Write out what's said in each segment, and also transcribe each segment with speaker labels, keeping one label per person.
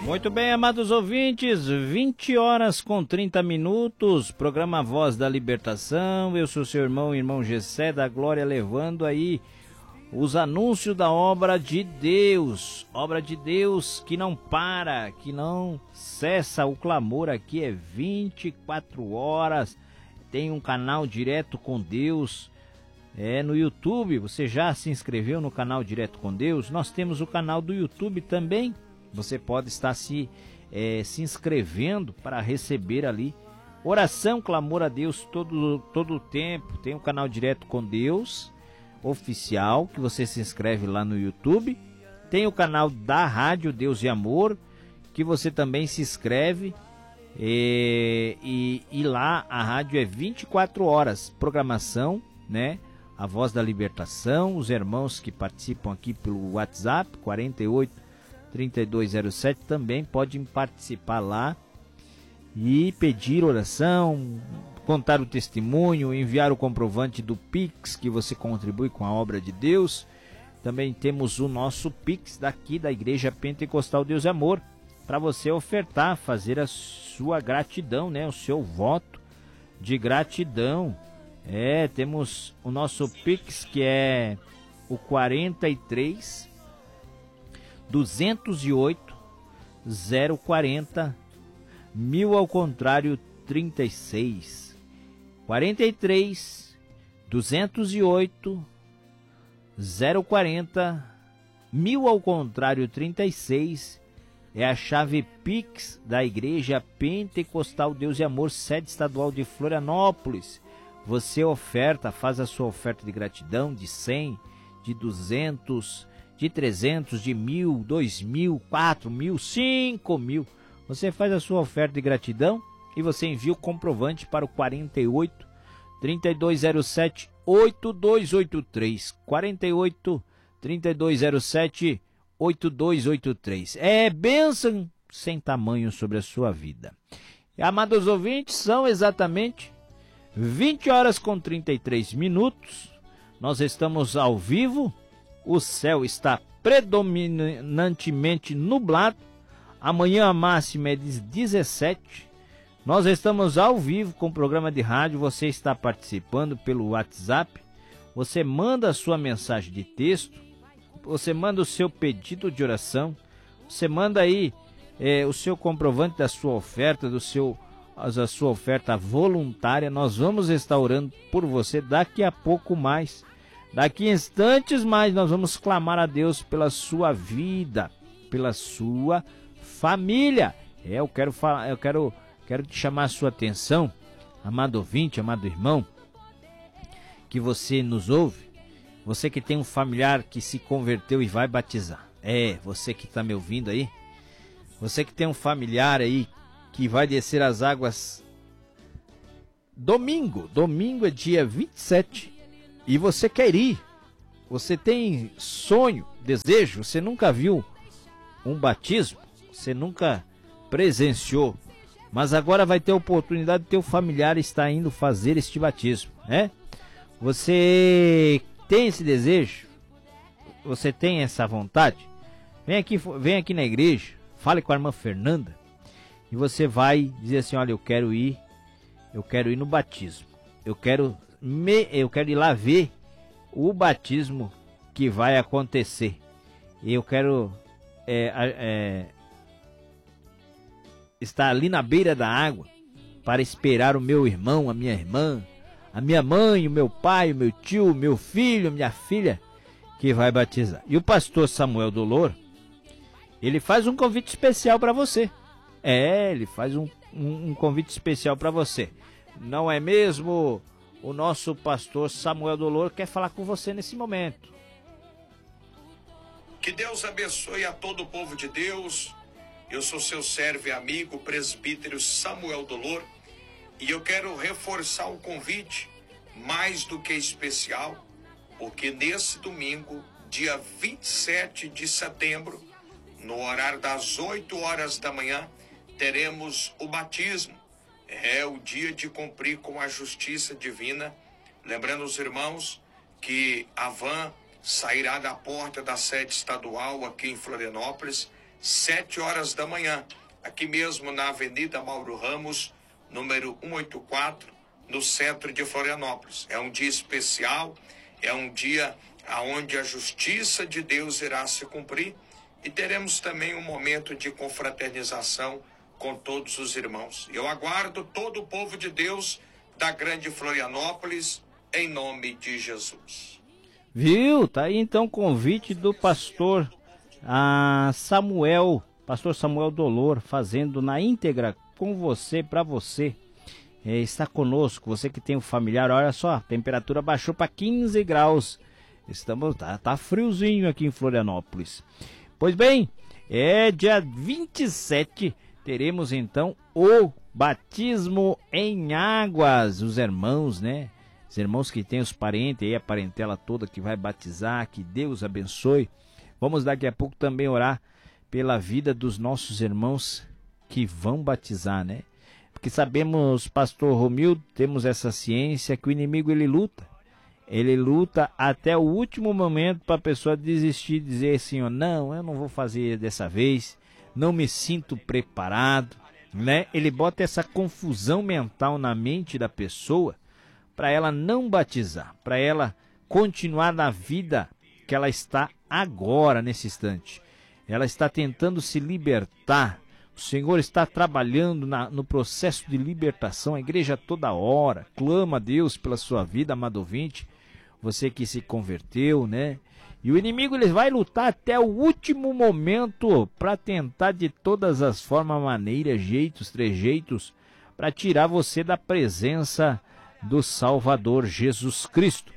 Speaker 1: Muito bem, amados ouvintes, 20 horas com 30 minutos, programa Voz da Libertação. Eu sou seu irmão Gessé da Glória, levando aí os anúncios da obra de Deus que não para, que não cessa. O clamor aqui é 24 horas, tem um canal Direto com Deus, no YouTube. Você já se inscreveu no canal Direto com Deus? Nós temos o canal do YouTube também. Você pode estar se inscrevendo para receber ali oração, clamor a Deus todo o tempo. Tem o canal Direto com Deus oficial, que você se inscreve lá no YouTube. Tem o canal da Rádio Deus e Amor, que você também se inscreve. E lá a rádio é 24 horas, programação, né? A Voz da Libertação. Os irmãos que participam aqui pelo WhatsApp 48-3207 também podem participar lá e pedir oração, contar o testemunho, enviar o comprovante do Pix que você contribui com a obra de Deus. Também temos o nosso Pix daqui da Igreja Pentecostal Deus e Amor, para você ofertar, fazer a sua gratidão, né? O seu voto de gratidão. Temos o nosso Pix, que é o 43 208 040 1000 ao contrário 36. 43 208 040 1000 ao contrário 36 é a chave Pix da Igreja Pentecostal Deus e Amor, sede estadual de Florianópolis. Você oferta, faz a sua oferta de gratidão de 100, de 200, de 300, de 1000, 2000, 4000, 5000. Você faz a sua oferta de gratidão e você envia o comprovante para o 48 3207 8283. 48 3207 8283. É bênção sem tamanho sobre a sua vida. E, amados ouvintes, são exatamente 20 horas com 33 minutos. Nós estamos ao vivo. O céu está predominantemente nublado. Amanhã a máxima é de 17. Nós estamos ao vivo com o programa de rádio. Você está participando pelo WhatsApp. Você manda a sua mensagem de texto. Você manda o seu pedido de oração. Você manda aí o seu comprovante da sua oferta, a sua oferta voluntária. Nós vamos estar orando por você daqui a pouco mais. Daqui a instantes mais nós vamos clamar a Deus pela sua vida, pela sua família. Eu quero te chamar a sua atenção, amado ouvinte, amado irmão, que você nos ouve, você que tem um familiar que se converteu e vai batizar. Você que está me ouvindo aí, você que tem um familiar aí que vai descer as águas domingo é dia 27, e você quer ir, você tem sonho, desejo, você nunca viu um batismo, você nunca presenciou, mas agora vai ter a oportunidade de teu familiar estar indo fazer este batismo, né? Você tem esse desejo? Você tem essa vontade? Vem aqui na igreja, fale com a irmã Fernanda, e você vai dizer assim: olha, eu quero ir no batismo, eu quero ir lá ver o batismo que vai acontecer, eu quero estar ali na beira da água para esperar o meu irmão, a minha irmã, a minha mãe, o meu pai, o meu tio, o meu filho, a minha filha, que vai batizar. E o pastor Samuel Dolor, ele faz um convite especial para você. Ele faz um convite especial para você. Não é mesmo? O nosso pastor Samuel Dolor quer falar com você nesse momento.
Speaker 2: Que Deus abençoe a todo o povo de Deus. Eu sou seu servo e amigo, presbítero Samuel Dolor, e eu quero reforçar o convite mais do que especial, porque nesse domingo, dia 27 de setembro, no horário das 8 horas da manhã, teremos o batismo. É o dia de cumprir com a justiça divina. Lembrando os irmãos que a van sairá da porta da sede estadual aqui em Florianópolis, 7 horas da manhã, aqui mesmo na Avenida Mauro Ramos, número 184, no centro de Florianópolis. É um dia especial, é um dia onde a justiça de Deus irá se cumprir e teremos também um momento de confraternização com todos os irmãos. Eu aguardo todo o povo de Deus da grande Florianópolis, em nome de Jesus.
Speaker 1: Viu? Tá aí então o convite do pastor pastor Samuel Dolor, fazendo na íntegra com você, para você. Está conosco, você que tem um familiar, olha só, a temperatura baixou para 15 graus. Tá friozinho aqui em Florianópolis. Pois bem, dia 27, teremos então o batismo em águas. Os irmãos, né? Os irmãos que têm os parentes aí, a parentela toda que vai batizar, que Deus abençoe. Vamos daqui a pouco também orar pela vida dos nossos irmãos que vão batizar, né? Porque sabemos, pastor Romildo, temos essa ciência que o inimigo ele luta até o último momento para a pessoa desistir, dizer assim, ó, não, eu não vou fazer dessa vez, não me sinto preparado, né? Ele bota essa confusão mental na mente da pessoa para ela não batizar, para ela continuar na vida que ela está agora, nesse instante. Ela está tentando se libertar. O Senhor está trabalhando no processo de libertação. A igreja toda hora clama a Deus pela sua vida, amado ouvinte. Você que se converteu, né? E o inimigo ele vai lutar até o último momento para tentar de todas as formas, maneiras, jeitos, trejeitos, para tirar você da presença do Salvador Jesus Cristo.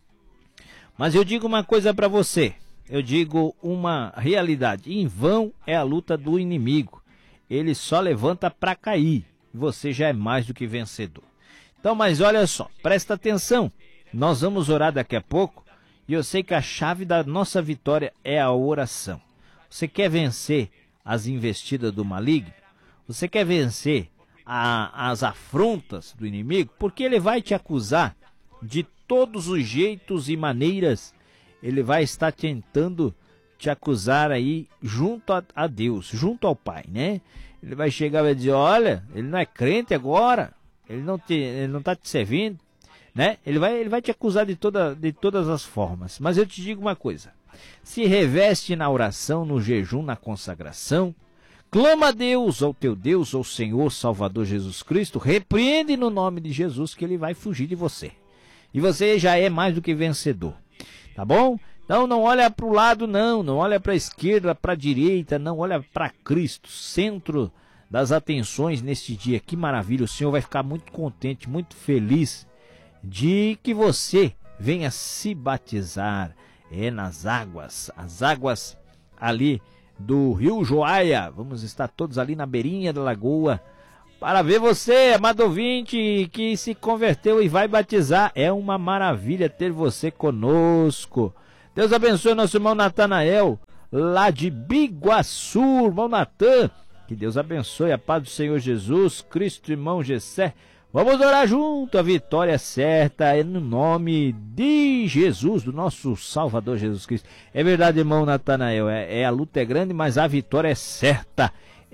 Speaker 1: Mas eu digo uma coisa para você. Eu digo uma realidade. Em vão é a luta do inimigo. Ele só levanta para cair. Você já é mais do que vencedor. Então, mas olha só, presta atenção. Nós vamos orar daqui a pouco. E eu sei que a chave da nossa vitória é a oração. Você quer vencer as investidas do maligno? Você quer vencer as afrontas do inimigo? Porque ele vai te acusar de todos os jeitos e maneiras. Ele vai estar tentando te acusar aí junto a Deus, junto ao Pai, né? Ele vai chegar e vai dizer, olha, ele não é crente agora, ele não está te servindo, né? Ele vai te acusar de todas as formas. Mas eu te digo uma coisa, se reveste na oração, no jejum, na consagração, clama a Deus, ao teu Deus, ao Senhor Salvador Jesus Cristo, repreende no nome de Jesus que ele vai fugir de você. E você já é mais do que vencedor. Tá bom? Então não olha para o lado não olha para a esquerda, para a direita, não olha para Cristo, centro das atenções neste dia. Que maravilha, o Senhor vai ficar muito contente, muito feliz de que você venha se batizar nas águas, as águas ali do Rio Joaia. Vamos estar todos ali na beirinha da lagoa para ver você, amado ouvinte, que se converteu e vai batizar. É uma maravilha ter você conosco. Deus abençoe nosso irmão Natanael, lá de Biguaçu. Irmão Natan, que Deus abençoe, a paz do Senhor Jesus Cristo, irmão Gessé. Vamos orar junto, a vitória é certa, é no nome de Jesus, do nosso Salvador Jesus Cristo. É verdade, irmão Natanael, a luta é grande, mas a vitória é certa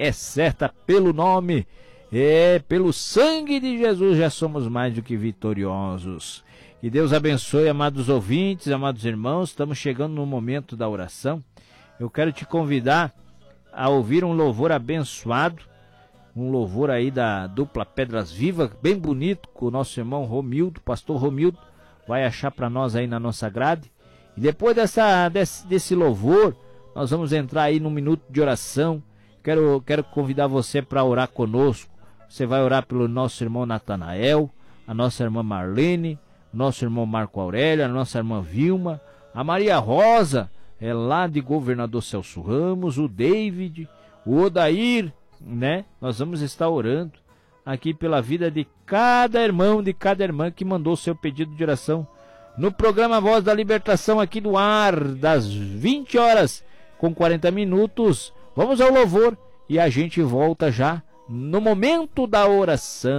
Speaker 1: pelo nome. Pelo sangue de Jesus já somos mais do que vitoriosos. Que Deus abençoe, amados ouvintes, amados irmãos. Estamos chegando no momento da oração. Eu quero te convidar a ouvir um louvor abençoado, um louvor aí da dupla Pedras Vivas, bem bonito, com o nosso irmão Romildo, pastor Romildo, vai achar para nós aí na nossa grade. E depois desse louvor, nós vamos entrar aí num minuto de oração. Quero convidar você para orar conosco. Você vai orar pelo nosso irmão Natanael, a nossa irmã Marlene, nosso irmão Marco Aurélio, a nossa irmã Vilma, a Maria Rosa, lá de Governador Celso Ramos, o David, o Odair, né? Nós vamos estar orando aqui pela vida de cada irmão, de cada irmã que mandou seu pedido de oração no programa Voz da Libertação aqui do ar, das 20 horas com 40 minutos. Vamos ao louvor e a gente volta já no momento da oração.